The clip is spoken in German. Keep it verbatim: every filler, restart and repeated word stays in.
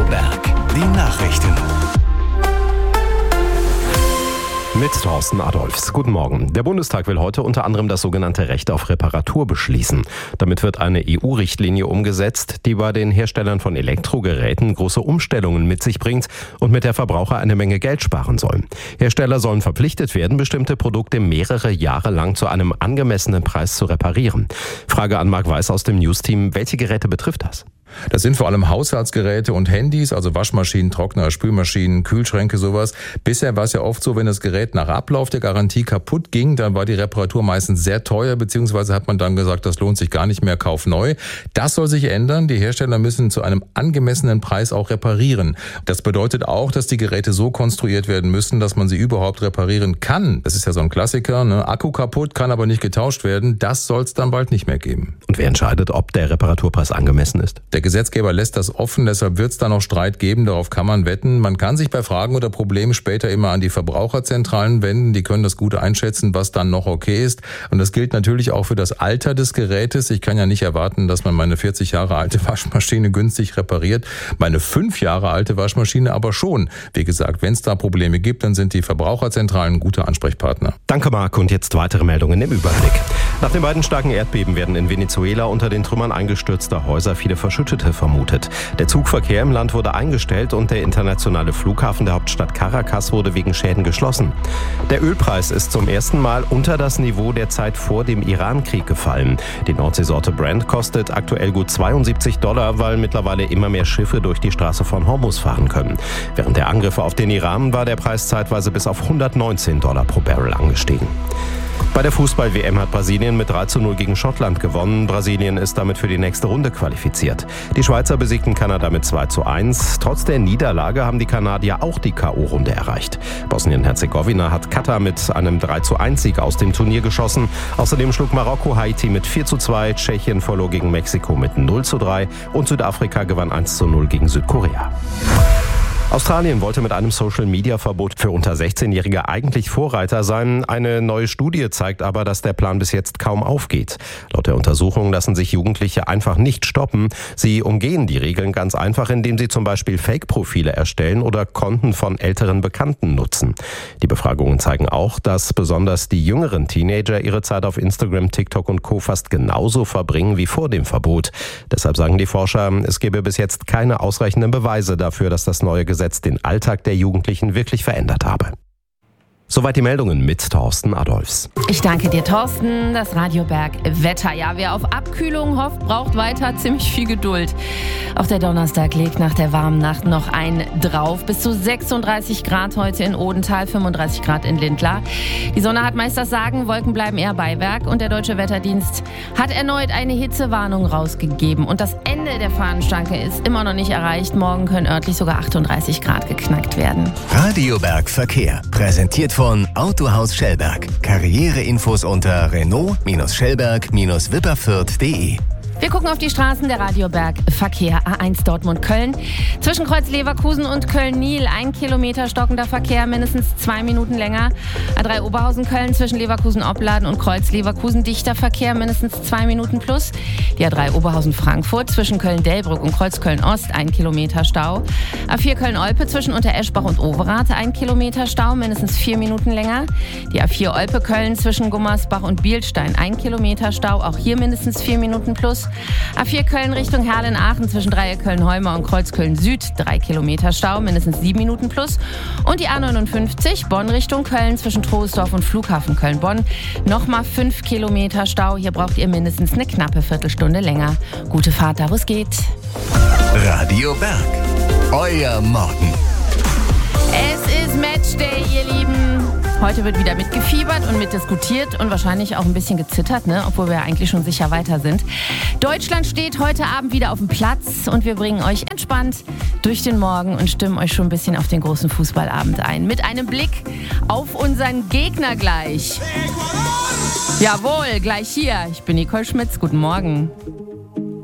Berg, die Nachrichten. Mit Thorsten Adolphs. Guten Morgen. Der Bundestag will heute unter anderem das sogenannte Recht auf Reparatur beschließen. Damit wird eine E U-Richtlinie umgesetzt, die bei den Herstellern von Elektrogeräten große Umstellungen mit sich bringt und mit der Verbraucher eine Menge Geld sparen soll. Hersteller sollen verpflichtet werden, bestimmte Produkte mehrere Jahre lang zu einem angemessenen Preis zu reparieren. Frage an Marc Weiß aus dem News-Team. Welche Geräte betrifft das? Das sind vor allem Haushaltsgeräte und Handys, also Waschmaschinen, Trockner, Spülmaschinen, Kühlschränke, sowas. Bisher war es ja oft so, wenn das Gerät nach Ablauf der Garantie kaputt ging, dann war die Reparatur meistens sehr teuer, beziehungsweise hat man dann gesagt, das lohnt sich gar nicht mehr, kauf neu. Das soll sich ändern. Die Hersteller müssen zu einem angemessenen Preis auch reparieren. Das bedeutet auch, dass die Geräte so konstruiert werden müssen, dass man sie überhaupt reparieren kann. Das ist ja so ein Klassiker, ne? Akku kaputt, kann aber nicht getauscht werden. Das soll es dann bald nicht mehr geben. Und wer entscheidet, ob der Reparaturpreis angemessen ist? Der Gesetzgeber lässt das offen, deshalb wird es da noch Streit geben, darauf kann man wetten. Man kann sich bei Fragen oder Problemen später immer an die Verbraucherzentralen wenden, die können das gut einschätzen, was dann noch okay ist. Und das gilt natürlich auch für das Alter des Gerätes. Ich kann ja nicht erwarten, dass man meine vierzig Jahre alte Waschmaschine günstig repariert, meine fünf Jahre alte Waschmaschine aber schon. Wie gesagt, wenn es da Probleme gibt, dann sind die Verbraucherzentralen gute Ansprechpartner. Danke, Marc. Und jetzt weitere Meldungen im Überblick. Nach den beiden starken Erdbeben werden in Venezuela unter den Trümmern eingestürzter Häuser viele Verschüttete vermutet. Der Zugverkehr im Land wurde eingestellt und der internationale Flughafen der Hauptstadt Caracas wurde wegen Schäden geschlossen. Der Ölpreis ist zum ersten Mal unter das Niveau der Zeit vor dem Iran-Krieg gefallen. Die Nordseesorte Brent kostet aktuell gut zweiundsiebzig Dollar, weil mittlerweile immer mehr Schiffe durch die Straße von Hormuz fahren können. Während der Angriffe auf den Iran war der Preis zeitweise bis auf hundertneunzehn Dollar pro Barrel angestiegen. Bei der Fußball-W M hat Brasilien mit drei zu null gegen Schottland gewonnen. Brasilien ist damit für die nächste Runde qualifiziert. Die Schweizer besiegten Kanada mit zwei zu eins. Trotz der Niederlage haben die Kanadier auch die K O-Runde erreicht. Bosnien-Herzegowina hat Katar mit einem drei zu eins Sieg aus dem Turnier geschossen. Außerdem schlug Marokko Haiti mit vier zu zwei, Tschechien verlor gegen Mexiko mit null zu drei und Südafrika gewann eins zu null gegen Südkorea. Australien wollte mit einem Social-Media-Verbot für unter sechzehnjährige eigentlich Vorreiter sein. Eine neue Studie zeigt aber, dass der Plan bis jetzt kaum aufgeht. Laut der Untersuchung lassen sich Jugendliche einfach nicht stoppen. Sie umgehen die Regeln ganz einfach, indem sie zum Beispiel Fake-Profile erstellen oder Konten von älteren Bekannten nutzen. Die Befragungen zeigen auch, dass besonders die jüngeren Teenager ihre Zeit auf Instagram, TikTok und Co. fast genauso verbringen wie vor dem Verbot. Deshalb sagen die Forscher, es gebe bis jetzt keine ausreichenden Beweise dafür, dass das neue Gesetz den Alltag der Jugendlichen wirklich verändert habe. Soweit die Meldungen mit Thorsten Adolphs. Ich danke dir, Thorsten. Das Radio Berg Wetter. Ja, wer auf Abkühlung hofft, braucht weiter ziemlich viel Geduld. Auch der Donnerstag legt nach der warmen Nacht noch ein drauf. Bis zu sechsunddreißig Grad heute in Odenthal, fünfunddreißig Grad in Lindlar. Die Sonne hat meist das Sagen, Wolken bleiben eher Beiwerk. Und der Deutsche Wetterdienst hat erneut eine Hitzewarnung rausgegeben. Und das Ende der Fahnenstange ist immer noch nicht erreicht. Morgen können örtlich sogar achtunddreißig Grad geknackt werden. Radio Berg Verkehr, präsentiert von Autohaus Schellberg. Karriereinfos unter Renault-Schellberg-Wipperfürth punkt de. Wir gucken auf die Straßen der Radio Berg Verkehr. A eins Dortmund-Köln. Zwischen Kreuz Leverkusen und Köln-Niel ein Kilometer stockender Verkehr, mindestens zwei Minuten länger. A drei Oberhausen-Köln zwischen Leverkusen-Opladen und Kreuz Leverkusen dichter Verkehr, mindestens zwei Minuten plus. Die A drei Oberhausen-Frankfurt zwischen Köln-Delbrück und Kreuz Köln-Ost ein Kilometer Stau. A vier Köln-Olpe zwischen Untereschbach und Overath ein Kilometer Stau, mindestens vier Minuten länger. Die A vier Olpe-Köln zwischen Gummersbach und Bielstein ein Kilometer Stau, auch hier mindestens vier Minuten plus. A vier Köln Richtung Herlen-Aachen zwischen Dreieck Köln-Heumer und Kreuz Köln-Süd, drei Kilometer Stau, mindestens sieben Minuten plus. Und die A neunundfünfzig Bonn Richtung Köln zwischen Troisdorf und Flughafen Köln-Bonn, nochmal fünf Kilometer Stau. Hier braucht ihr mindestens eine knappe Viertelstunde länger. Gute Fahrt, da wo es geht. Radio Berg, euer Morgen. Es ist Matchday, ihr Lieben. Heute wird wieder mitgefiebert und mitdiskutiert und wahrscheinlich auch ein bisschen gezittert, ne? Obwohl wir eigentlich schon sicher weiter sind. Deutschland steht heute Abend wieder auf dem Platz und wir bringen euch entspannt durch den Morgen und stimmen euch schon ein bisschen auf den großen Fußballabend ein. Mit einem Blick auf unseren Gegner gleich. Jawohl, gleich hier. Ich bin Nicole Schmitz. Guten Morgen.